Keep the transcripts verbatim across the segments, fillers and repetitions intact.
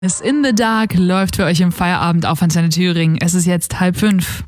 Es in the Dark läuft für euch im Feierabend auf Antenne Thüringen. Es ist jetzt halb fünf.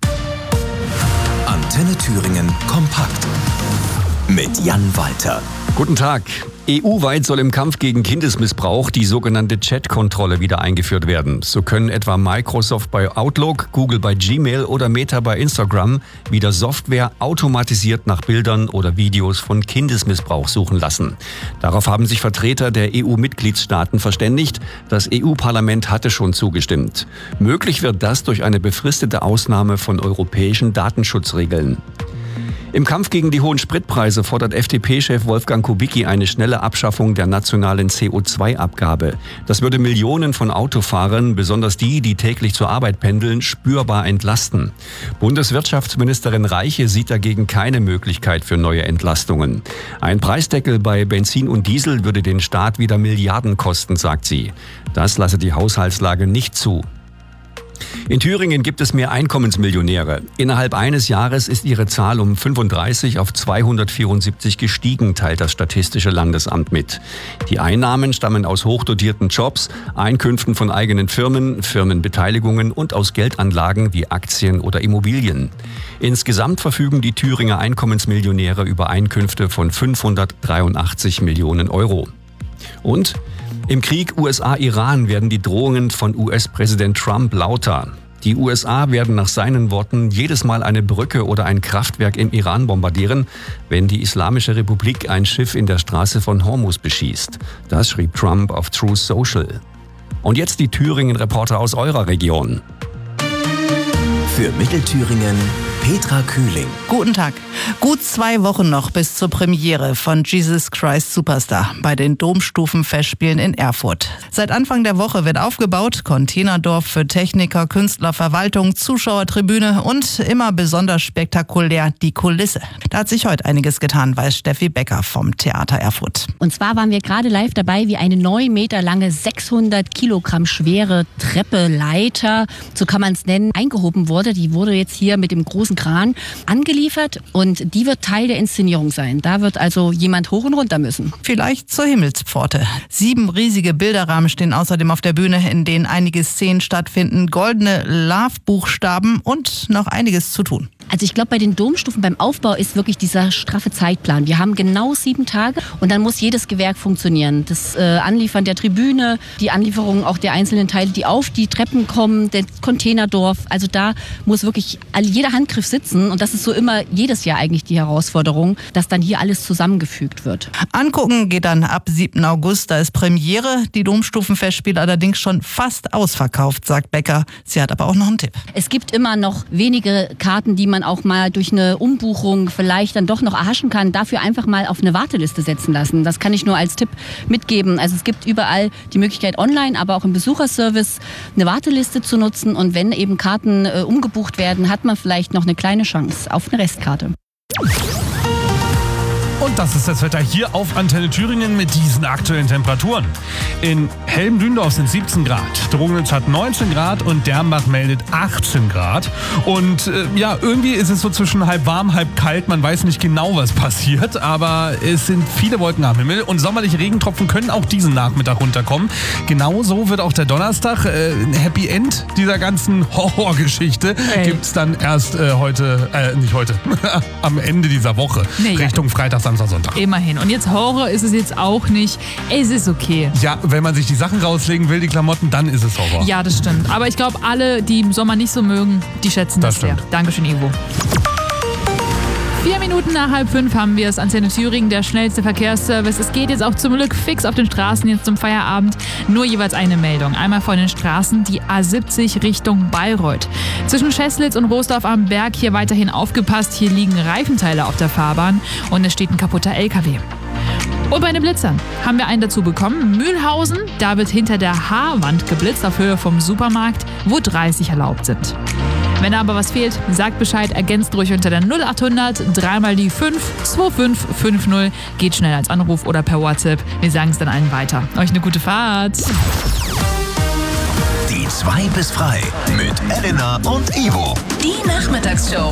Antenne Thüringen kompakt mit Jan Walter. Guten Tag. E U-weit soll im Kampf gegen Kindesmissbrauch die sogenannte Chat-Kontrolle wieder eingeführt werden. So können etwa Microsoft bei Outlook, Google bei Gmail oder Meta bei Instagram wieder Software automatisiert nach Bildern oder Videos von Kindesmissbrauch suchen lassen. Darauf haben sich Vertreter der E U-Mitgliedstaaten verständigt. Das E U-Parlament hatte schon zugestimmt. Möglich wird das durch eine befristete Ausnahme von europäischen Datenschutzregeln. Im Kampf gegen die hohen Spritpreise fordert F D P-Chef Wolfgang Kubicki eine schnelle Abschaffung der nationalen C O zwei Abgabe. Das würde Millionen von Autofahrern, besonders die, die täglich zur Arbeit pendeln, spürbar entlasten. Bundeswirtschaftsministerin Reiche sieht dagegen keine Möglichkeit für neue Entlastungen. Ein Preisdeckel bei Benzin und Diesel würde den Staat wieder Milliarden kosten, sagt sie. Das lasse die Haushaltslage nicht zu. In Thüringen gibt es mehr Einkommensmillionäre. Innerhalb eines Jahres ist ihre Zahl um fünfunddreißig auf zweihundertvierundsiebzig gestiegen, teilt das Statistische Landesamt mit. Die Einnahmen stammen aus hochdotierten Jobs, Einkünften von eigenen Firmen, Firmenbeteiligungen und aus Geldanlagen wie Aktien oder Immobilien. Insgesamt verfügen die Thüringer Einkommensmillionäre über Einkünfte von fünfhundertdreiundachtzig Millionen Euro. Und im Krieg U S A-Iran werden die Drohungen von U S-Präsident Trump lauter. Die U S A werden nach seinen Worten jedes Mal eine Brücke oder ein Kraftwerk im Iran bombardieren, wenn die Islamische Republik ein Schiff in der Straße von Hormuz beschießt. Das schrieb Trump auf Truth Social. Und jetzt die Thüringen-Reporter aus eurer Region. Für Mittelthüringen Petra Kühling. Guten Tag. Gut zwei Wochen noch bis zur Premiere von Jesus Christ Superstar bei den Domstufenfestspielen in Erfurt. Seit Anfang der Woche wird aufgebaut. Containerdorf für Techniker, Künstler, Verwaltung, Zuschauertribüne und immer besonders spektakulär die Kulisse. Da hat sich heute einiges getan, weiß Steffi Becker vom Theater Erfurt. Und zwar waren wir gerade live dabei, wie eine neun Meter lange, sechshundert Kilogramm schwere Treppe, Leiter, so kann man es nennen, eingehoben wurde. Die wurde jetzt hier mit dem großen Kran angeliefert und die wird Teil der Inszenierung sein. Da wird also jemand hoch und runter müssen. Vielleicht zur Himmelspforte. Sieben riesige Bilderrahmen stehen außerdem auf der Bühne, in denen einige Szenen stattfinden, goldene Love-Buchstaben und noch einiges zu tun. Also ich glaube, bei den Domstufen beim Aufbau ist wirklich dieser straffe Zeitplan. Wir haben genau sieben Tage und dann muss jedes Gewerk funktionieren. Das äh, Anliefern der Tribüne, die Anlieferung auch der einzelnen Teile, die auf die Treppen kommen, der Containerdorf. Also da muss wirklich jeder Handgriff sitzen und das ist so immer jedes Jahr eigentlich die Herausforderung, dass dann hier alles zusammengefügt wird. Angucken geht dann ab siebten August, da ist Premiere. Die Domstufenfestspiele allerdings schon fast ausverkauft, sagt Becker. Sie hat aber auch noch einen Tipp. Es gibt immer noch wenige Karten, die man auch mal durch eine Umbuchung vielleicht dann doch noch erhaschen kann, dafür einfach mal auf eine Warteliste setzen lassen. Das kann ich nur als Tipp mitgeben. Also es gibt überall die Möglichkeit online, aber auch im Besucherservice eine Warteliste zu nutzen und wenn eben Karten äh, umgebucht werden, hat man vielleicht noch eine kleine Chance auf eine Restkarte. Und das ist das Wetter hier auf Antenne Thüringen mit diesen aktuellen Temperaturen. In Helm-Dündorf sind siebzehn Grad, Drogenitz hat neunzehn Grad und Dernbach meldet achtzehn Grad. Und äh, ja, irgendwie ist es so zwischen halb warm, halb kalt. Man weiß nicht genau, was passiert, aber es sind viele Wolken am Himmel und sommerliche Regentropfen können auch diesen Nachmittag runterkommen. Genauso wird auch der Donnerstag äh, ein Happy End dieser ganzen Horrorgeschichte. Hey. Gibt es dann erst äh, heute, äh, nicht heute, am Ende dieser Woche, nee, Richtung ja. Freitag, Samstag, Sonntag. Immerhin. Und jetzt Horror ist es jetzt auch nicht. Es ist okay. Ja, wenn man sich die Sachen rauslegen will, die Klamotten, dann ist es Horror. Ja, das stimmt. Aber ich glaube, alle, die im Sommer nicht so mögen, die schätzen das, das sehr. Dankeschön, Ivo. Vier Minuten nach halb fünf haben wir es. Antenne Thüringen, der schnellste Verkehrsservice. Es geht jetzt auch zum Glück fix auf den Straßen jetzt zum Feierabend. Nur jeweils eine Meldung. Einmal von den Straßen die A siebzig Richtung Bayreuth. Zwischen Scheßlitz und Roosdorf am Berg hier weiterhin aufgepasst. Hier liegen Reifenteile auf der Fahrbahn und es steht ein kaputter L K W. Und bei den Blitzern haben wir einen dazu bekommen. Mühlhausen, da wird hinter der Haarwand geblitzt auf Höhe vom Supermarkt, wo dreißig erlaubt sind. Wenn da aber was fehlt, sagt Bescheid, ergänzt ruhig unter der null achthundert, dreimal die fünf zwei fünf fünf null. Geht schnell als Anruf oder per WhatsApp. Wir sagen es dann allen weiter. Euch eine gute Fahrt. Die zwei bis frei mit Elena und Ivo. Die Nachmittagsshow.